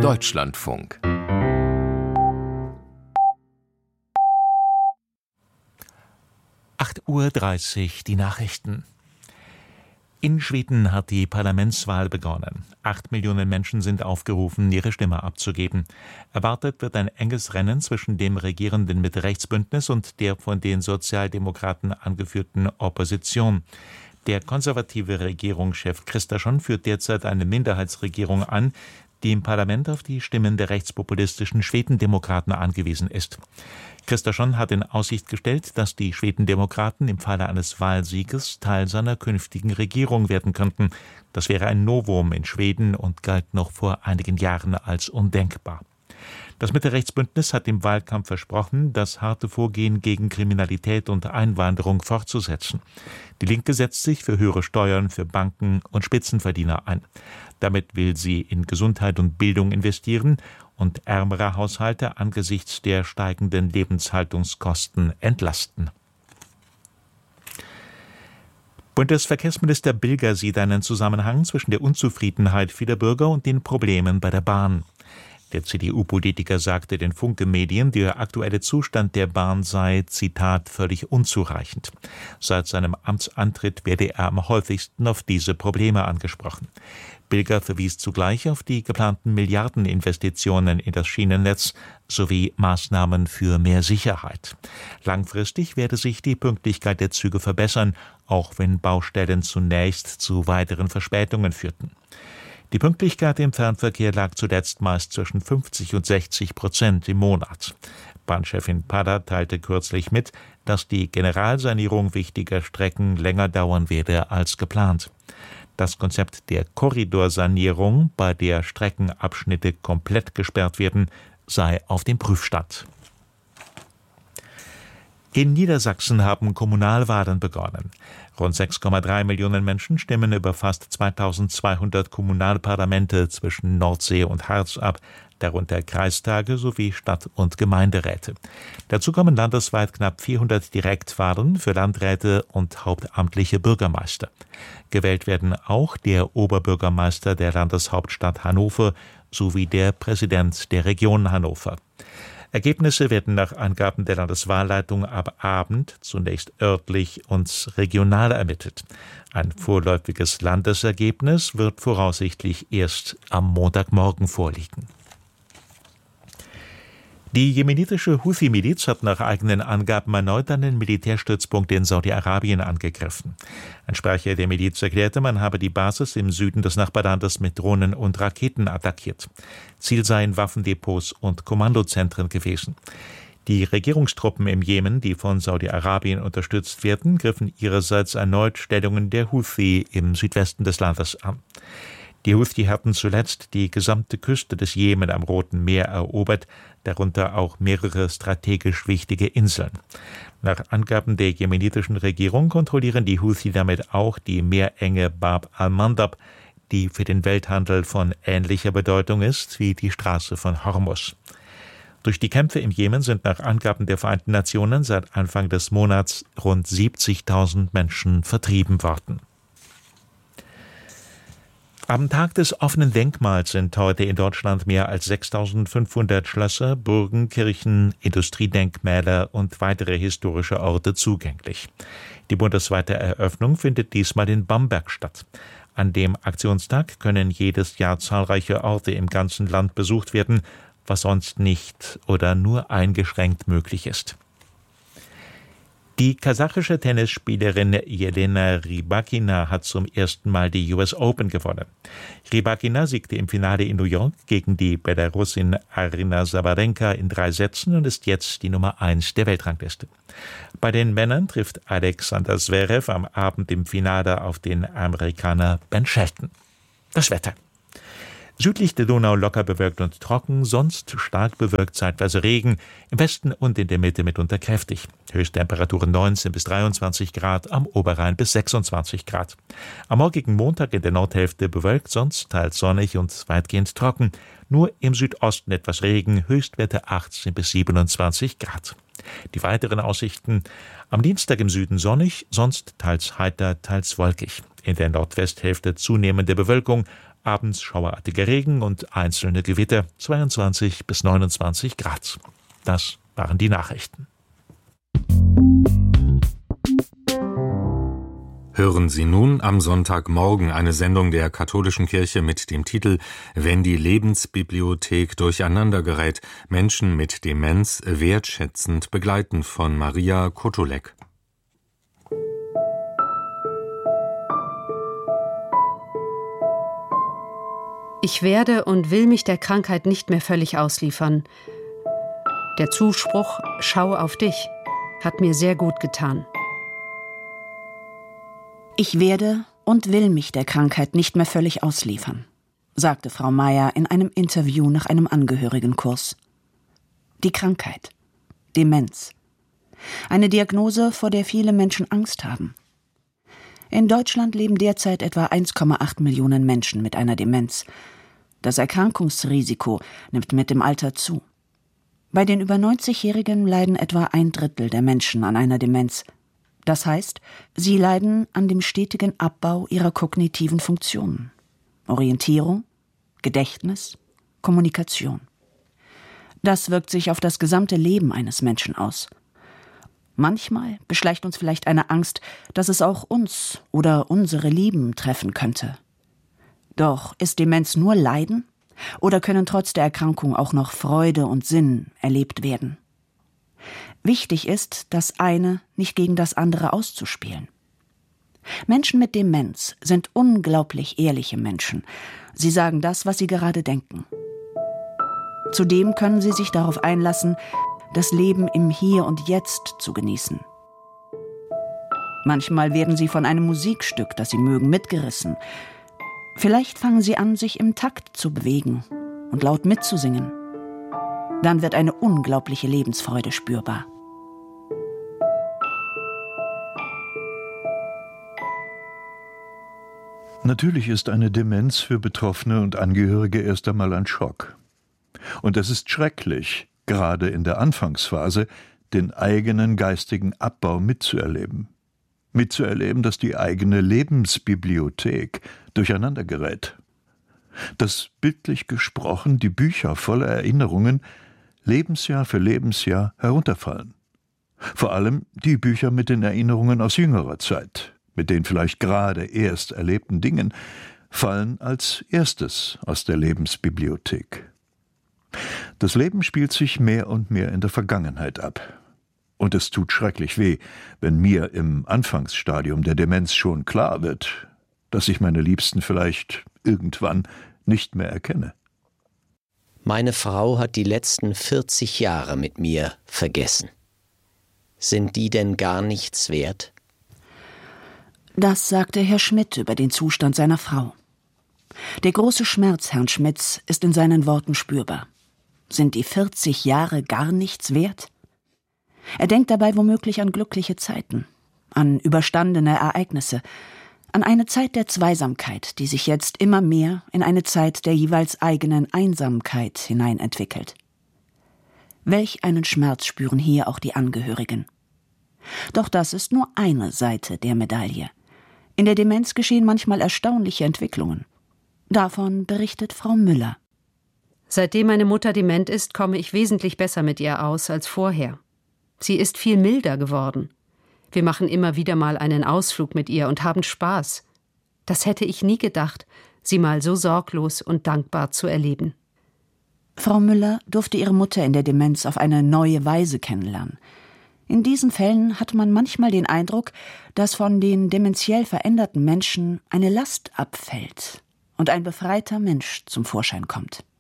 Deutschlandfunk. Uhr 30, die Nachrichten. In Schweden hat die Parlamentswahl begonnen. 8 Millionen Menschen sind aufgerufen, ihre Stimme abzugeben. Erwartet wird ein enges Rennen zwischen dem regierenden Mitte-Rechts-Bündnis und der von den Sozialdemokraten angeführten Opposition. Der konservative Regierungschef Kristersson führt derzeit eine Minderheitsregierung an, die im Parlament auf die Stimmen der rechtspopulistischen Schwedendemokraten angewiesen ist. Kristersson hat in Aussicht gestellt, dass die Schwedendemokraten im Falle eines Wahlsieges Teil seiner künftigen Regierung werden könnten. Das wäre ein Novum in Schweden und galt noch vor einigen Jahren als undenkbar. Das Mitte-Rechts-Bündnis hat im Wahlkampf versprochen, das harte Vorgehen gegen Kriminalität und Einwanderung fortzusetzen. Die Linke setzt sich für höhere Steuern für Banken und Spitzenverdiener ein. Damit will sie in Gesundheit und Bildung investieren und ärmere Haushalte angesichts der steigenden Lebenshaltungskosten entlasten. Bundesverkehrsminister Bilger sieht einen Zusammenhang zwischen der Unzufriedenheit vieler Bürger und den Problemen bei der Bahn. Der CDU-Politiker sagte den Funke-Medien, der aktuelle Zustand der Bahn sei, Zitat, völlig unzureichend. Seit seinem Amtsantritt werde er am häufigsten auf diese Probleme angesprochen. Bilger verwies zugleich auf die geplanten Milliardeninvestitionen in das Schienennetz sowie Maßnahmen für mehr Sicherheit. Langfristig werde sich die Pünktlichkeit der Züge verbessern, auch wenn Baustellen zunächst zu weiteren Verspätungen führten. Die Pünktlichkeit im Fernverkehr lag zuletzt meist zwischen 50% und 60% im Monat. Bahnchefin Padda teilte kürzlich mit, dass die Generalsanierung wichtiger Strecken länger dauern werde als geplant. Das Konzept der Korridorsanierung, bei der Streckenabschnitte komplett gesperrt werden, sei auf dem Prüfstand. In Niedersachsen haben Kommunalwahlen begonnen. Rund 6,3 Millionen Menschen stimmen über fast 2200 Kommunalparlamente zwischen Nordsee und Harz ab, darunter Kreistage sowie Stadt- und Gemeinderäte. Dazu kommen landesweit knapp 400 Direktwahlen für Landräte und hauptamtliche Bürgermeister. Gewählt werden auch der Oberbürgermeister der Landeshauptstadt Hannover sowie der Präsident der Region Hannover. Ergebnisse werden nach Angaben der Landeswahlleitung ab Abend zunächst örtlich und regional ermittelt. Ein vorläufiges Landesergebnis wird voraussichtlich erst am Montagmorgen vorliegen. Die jemenitische Houthi-Miliz hat nach eigenen Angaben erneut einen Militärstützpunkt in Saudi-Arabien angegriffen. Ein Sprecher der Miliz erklärte, man habe die Basis im Süden des Nachbarlandes mit Drohnen und Raketen attackiert. Ziel seien Waffendepots und Kommandozentren gewesen. Die Regierungstruppen im Jemen, die von Saudi-Arabien unterstützt werden, griffen ihrerseits erneut Stellungen der Houthi im Südwesten des Landes an. Die Houthi hatten zuletzt die gesamte Küste des Jemen am Roten Meer erobert, darunter auch mehrere strategisch wichtige Inseln. Nach Angaben der jemenitischen Regierung kontrollieren die Houthi damit auch die Meerenge Bab al-Mandab, die für den Welthandel von ähnlicher Bedeutung ist wie die Straße von Hormuz. Durch die Kämpfe im Jemen sind nach Angaben der Vereinten Nationen seit Anfang des Monats rund 70.000 Menschen vertrieben worden. Am Tag des offenen Denkmals sind heute in Deutschland mehr als 6.500 Schlösser, Burgen, Kirchen, Industriedenkmäler und weitere historische Orte zugänglich. Die bundesweite Eröffnung findet diesmal in Bamberg statt. An dem Aktionstag können jedes Jahr zahlreiche Orte im ganzen Land besucht werden, was sonst nicht oder nur eingeschränkt möglich ist. Die kasachische Tennisspielerin Jelena Rybakina hat zum ersten Mal die US Open gewonnen. Rybakina siegte im Finale in New York gegen die Belarusin Aryna Sabalenka in 3 Sätzen und ist jetzt die Nummer 1 der Weltrangliste. Bei den Männern trifft Alexander Zverev am Abend im Finale auf den Amerikaner Ben Shelton. Das Wetter. Südlich der Donau locker bewölkt und trocken, sonst stark bewölkt, zeitweise Regen, im Westen und in der Mitte mitunter kräftig. Höchsttemperaturen 19 bis 23 Grad, am Oberrhein bis 26 Grad. Am morgigen Montag in der Nordhälfte bewölkt, sonst teils sonnig und weitgehend trocken. Nur im Südosten etwas Regen, Höchstwerte 18 bis 27 Grad. Die weiteren Aussichten: am Dienstag im Süden sonnig, sonst teils heiter, teils wolkig. In der Nordwesthälfte zunehmende Bewölkung, abends schauerartiger Regen und einzelne Gewitter, 22 bis 29 Grad. Das waren die Nachrichten. Hören Sie nun am Sonntagmorgen eine Sendung der Katholischen Kirche mit dem Titel »Wenn die Lebensbibliothek durcheinander gerät. Menschen mit Demenz wertschätzend begleiten« von Maria Kotulek. Ich werde und will mich der Krankheit nicht mehr völlig ausliefern. Der Zuspruch »Schau auf dich« hat mir sehr gut getan. Ich werde und will mich der Krankheit nicht mehr völlig ausliefern, sagte Frau Meier in einem Interview nach einem Angehörigenkurs. Die Krankheit, Demenz. Eine Diagnose, vor der viele Menschen Angst haben. In Deutschland leben derzeit etwa 1,8 Millionen Menschen mit einer Demenz. Das Erkrankungsrisiko nimmt mit dem Alter zu. Bei den über 90-Jährigen leiden etwa 1/3 der Menschen an einer Demenz. Das heißt, sie leiden an dem stetigen Abbau ihrer kognitiven Funktionen. Orientierung, Gedächtnis, Kommunikation. Das wirkt sich auf das gesamte Leben eines Menschen aus. Manchmal beschleicht uns vielleicht eine Angst, dass es auch uns oder unsere Lieben treffen könnte. Doch ist Demenz nur Leiden oder können trotz der Erkrankung auch noch Freude und Sinn erlebt werden? Wichtig ist, das eine nicht gegen das andere auszuspielen. Menschen mit Demenz sind unglaublich ehrliche Menschen. Sie sagen das, was sie gerade denken. Zudem können sie sich darauf einlassen, das Leben im Hier und Jetzt zu genießen. Manchmal werden sie von einem Musikstück, das sie mögen, mitgerissen. Vielleicht fangen sie an, sich im Takt zu bewegen und laut mitzusingen. Dann wird eine unglaubliche Lebensfreude spürbar. Natürlich ist eine Demenz für Betroffene und Angehörige erst einmal ein Schock. Und es ist schrecklich, gerade in der Anfangsphase, den eigenen geistigen Abbau mitzuerleben. Mitzuerleben, dass die eigene Lebensbibliothek durcheinander gerät. Dass bildlich gesprochen die Bücher voller Erinnerungen Lebensjahr für Lebensjahr herunterfallen. Vor allem die Bücher mit den Erinnerungen aus jüngerer Zeit, mit den vielleicht gerade erst erlebten Dingen, fallen als erstes aus der Lebensbibliothek. Das Leben spielt sich mehr und mehr in der Vergangenheit ab. Und es tut schrecklich weh, wenn mir im Anfangsstadium der Demenz schon klar wird, dass ich meine Liebsten vielleicht irgendwann nicht mehr erkenne. Meine Frau hat die letzten 40 Jahre mit mir vergessen. Sind die denn gar nichts wert? Das sagte Herr Schmidt über den Zustand seiner Frau. Der große Schmerz Herrn Schmidts ist in seinen Worten spürbar. Sind die 40 Jahre gar nichts wert? Er denkt dabei womöglich an glückliche Zeiten, an überstandene Ereignisse, an eine Zeit der Zweisamkeit, die sich jetzt immer mehr in eine Zeit der jeweils eigenen Einsamkeit hineinentwickelt. Welch einen Schmerz spüren hier auch die Angehörigen. Doch das ist nur eine Seite der Medaille. In der Demenz geschehen manchmal erstaunliche Entwicklungen. Davon berichtet Frau Müller. Seitdem meine Mutter dement ist, komme ich wesentlich besser mit ihr aus als vorher. Sie ist viel milder geworden. Wir machen immer wieder mal einen Ausflug mit ihr und haben Spaß. Das hätte ich nie gedacht, sie mal so sorglos und dankbar zu erleben. Frau Müller durfte ihre Mutter in der Demenz auf eine neue Weise kennenlernen. In diesen Fällen hat man manchmal den Eindruck, dass von den dementiell veränderten Menschen eine Last abfällt und ein befreiter Mensch zum Vorschein kommt.